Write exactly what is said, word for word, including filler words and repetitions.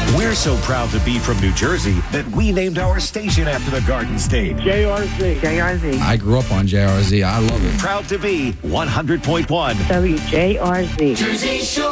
We're so proud to be from New Jersey that we named our station after the Garden State. J R Z. J R Z. I grew up on J R Z. I love it. Proud to be one hundred point one W J R Z. Jersey Shore.